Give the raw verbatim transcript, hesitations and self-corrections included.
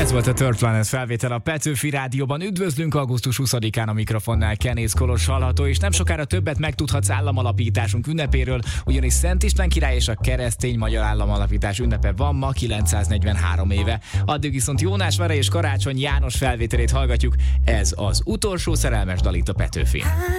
Ez volt a Third Planet felvétel a Petőfi Rádióban. Üdvözlünk augusztus huszadikán, a mikrofonnál Kenész Kolos hallható, és nem sokára többet megtudhatsz államalapításunk ünnepéről, ugyanis Szent István király és a keresztény magyar államalapítás ünnepe van ma kilencszáznegyvenhárom éve. Addig viszont Jónás Vara és Karácsony János felvételét hallgatjuk. Ez az utolsó szerelmes dal itt a Petőfin.